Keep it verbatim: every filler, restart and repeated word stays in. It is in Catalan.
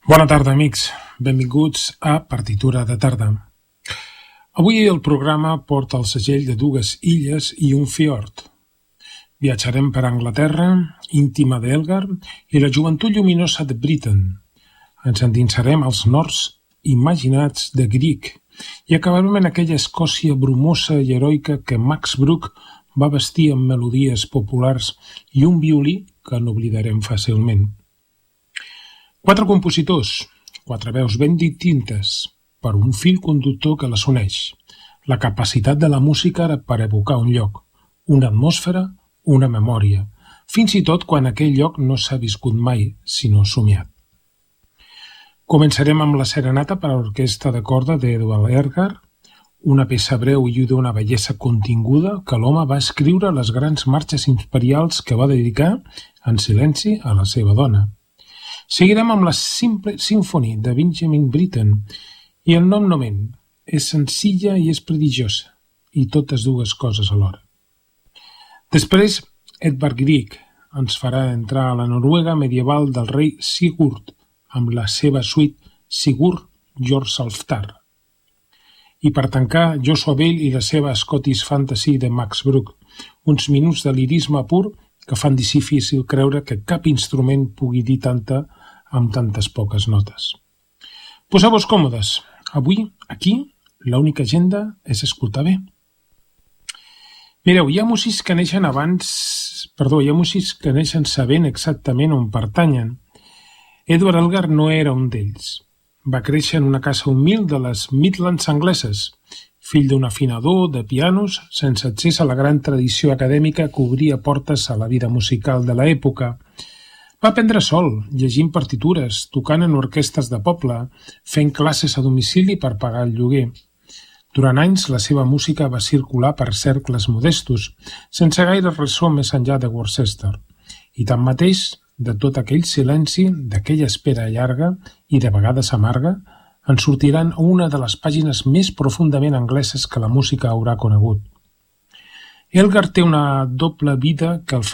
Bona tarda, amics. Benvinguts a Partitura de tarda. Avui el programa porta el segell de dues illes i un fiord. Viatjarem per Anglaterra, íntima d'Elgar, i la joventut lluminosa de Britain. Ens endinsarem als nords imaginats de Grieg i acabarem en aquella Escòcia brumosa i heroica que Max Bruch va vestir amb melodies populars i un violí que no oblidarem fàcilment. Quatre compositors, quatre veus ben distintes, per un fil conductor que les uneix. La capacitat de la música per evocar un lloc, una atmosfera, una memòria, fins i tot quan aquell lloc no s'ha viscut mai, sinó somiat. Començarem amb la serenata per a orquestra de corda d'Edward Elgar, una peça breu i d'una bellesa continguda que l'home va escriure a les grans marxes imperials que va dedicar, en silenci, a la seva dona. Seguirem amb la Simple Symphony de Benjamin Britten i el nom no ment, és senzilla i és prodigiosa, i totes dues coses alhora. Després, Edvard Grieg ens farà entrar a la Noruega medieval del rei Sigurd amb la seva suite Sigurd Jorsalfar. I per tancar, Joshua Bell i la seva Scottish Fantasy de Max Bruch, uns minuts de lirisme pur que fan difícil creure que cap instrument pugui dir tanta amb tantes poques notes. Poseu-vos còmodes. Avui, aquí, l'única agenda és escoltar bé. Mireu, hi ha músics que neixen abans... Perdó, hi ha músics que neixen sabent exactament on pertanyen. Edward Elgar no era un d'ells. Va créixer en una casa humil de les Midlands angleses, fill d'un afinador de pianos sense accés a la gran tradició acadèmica que obria portes a la vida musical de l'època. Va aprendre sol, llegint partitures, tocant en orquestres de poble, fent classes a domicili per pagar el lloguer. Durant anys la seva música va circular per cercles modestos, sense gaire ressò més enllà de Worcester. I tanmateix, de tot aquell silenci, d'aquella espera llarga i de vegades amarga, en sortiran una de les pàgines més profundament angleses que la música haurà conegut. Elgar té una doble vida que el fa